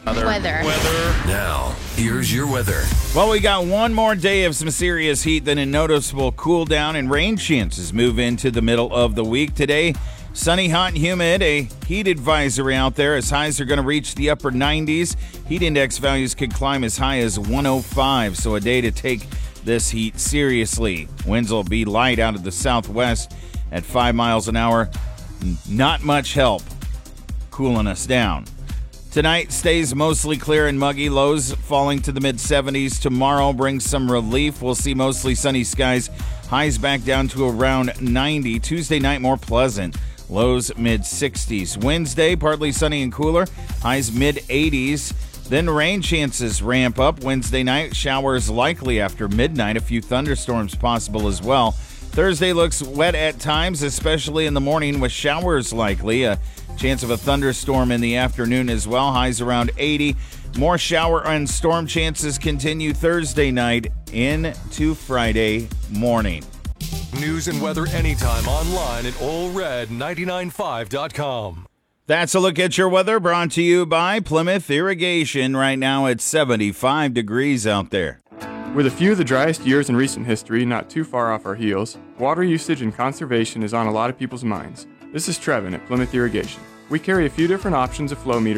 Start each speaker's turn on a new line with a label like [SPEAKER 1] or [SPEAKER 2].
[SPEAKER 1] Weather.
[SPEAKER 2] Now, here's your weather.
[SPEAKER 3] Well, we got one more day of some serious heat, then a noticeable cool down, and rain chances move into the middle of the week. Today, sunny, hot, and humid. A heat advisory out there as highs are going to reach the upper 90s. Heat index values could climb as high as 105, so a day to take this heat seriously. Winds will be light out of the southwest at 5 miles an hour. Not much help cooling us down. Tonight stays mostly clear and muggy, lows falling to the mid-70s. Tomorrow brings some relief. We'll see mostly sunny skies, highs back down to around 90. Tuesday night more pleasant, lows mid-60s. Wednesday, partly sunny and cooler, highs mid-80s. Then rain chances ramp up. Wednesday night, showers likely after midnight, a few thunderstorms possible as well. Thursday looks wet at times, especially in the morning with showers likely. A chance of a thunderstorm in the afternoon as well. Highs around 80. More shower and storm chances continue Thursday night into Friday morning.
[SPEAKER 4] News and weather anytime online at allred995.com.
[SPEAKER 3] That's a look at your weather brought to you by Plymouth Irrigation. Right now it's 75 degrees out there.
[SPEAKER 5] With a few of the driest years in recent history not too far off our heels, water usage and conservation is on a lot of people's minds. This is Trevin at Plymouth Irrigation. We carry a few different options of flow meters